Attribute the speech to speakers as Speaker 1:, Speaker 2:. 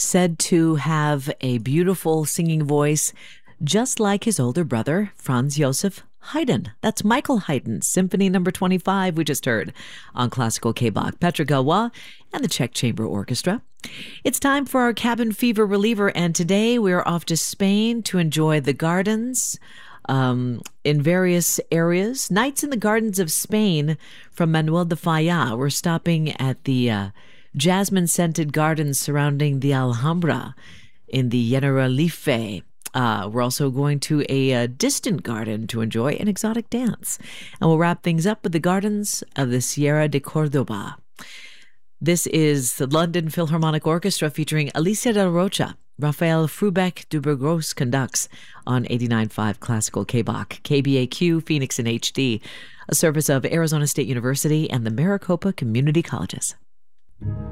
Speaker 1: said to have a beautiful singing voice, just like his older brother, Franz Josef Haydn. That's Michael Haydn, Symphony Number 25 we just heard on Classical K-Bach. Petra Galois and the Czech Chamber Orchestra. It's time for our cabin fever reliever, and today we are off to Spain to enjoy the gardens in various areas. Nights in the Gardens of Spain from Manuel de Falla. We're stopping at the jasmine-scented gardens surrounding the Alhambra in the Generalife. We're also going to a distant garden to enjoy an exotic dance. And we'll wrap things up with the gardens of the Sierra de Cordoba. This is the London Philharmonic Orchestra featuring Alicia Del Rocha. Raphael Frubeck Dubergros conducts on 89.5 Classical K-Bach, KBAQ, Phoenix in HD, a service of Arizona State University and the Maricopa Community Colleges.